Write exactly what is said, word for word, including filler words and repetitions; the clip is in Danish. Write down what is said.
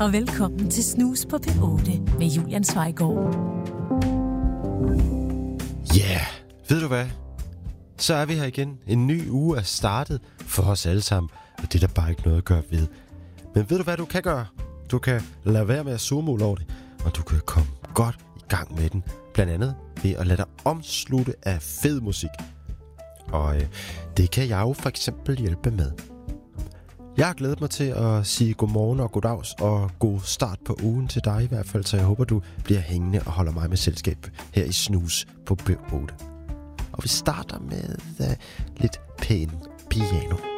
og velkommen til Snus på P otte med Julian Zweigård. Ja, yeah, ved du hvad? Så er vi her igen. En ny uge er startet for os alle sammen, og det er der bare ikke noget at gøre ved. Men ved du hvad du kan gøre? Du kan lade være med at surmule over det, og du kan komme godt i gang med den. Blandt andet ved at lade dig omslutte af fed musik. Og øh, det kan jeg jo for eksempel hjælpe med. Jeg har glædet mig til at sige godmorgen og goddags og god start på ugen til dig i hvert fald, så jeg håber, du bliver hængende og holder mig med selskab her i Snus på P otte. Og vi starter med uh, lidt pæn piano.